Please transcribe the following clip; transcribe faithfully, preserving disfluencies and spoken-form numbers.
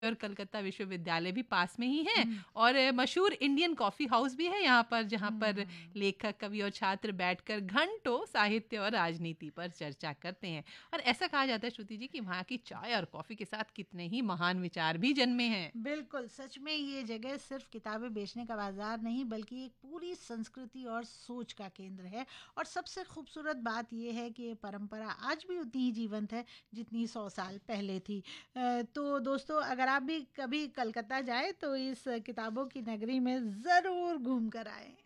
और कलकत्ता विश्वविद्यालय भी पास में ही है, हम्म, और मशहूर इंडियन कॉफ़ी हाउस भी है यहाँ पर, जहाँ पर हम्म, लेखक, कवि और छात्र बैठकर घंटों साहित्य और राजनीति पर चर्चा करते हैं। और ऐसा कहा जाता है श्रुति जी कि वहाँ की चाय और कॉफ़ी के साथ कितने ही महान विचार भी जन्मे हैं। बिल्कुल, सच में ये जगह सिर्फ किताबें बेचने का बाजार नहीं बल्कि एक पूरी संस्कृति और सोच का केंद्र है। और सबसे खूबसूरत बात ये है कि ये परंपरा आज भी उतनी ही जीवंत है जितनी सौ साल पहले थी। अ, तो दोस्तों, अगर आप भी कभी कलकत्ता जाएं तो इस किताबों की नगरी में ज़रूर घूम कर आएं।